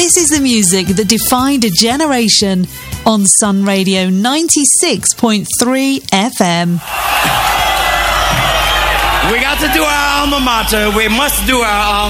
This is the music that defined a generation on Sun Radio 96.3 FM. We got to do our alma mater. We must do our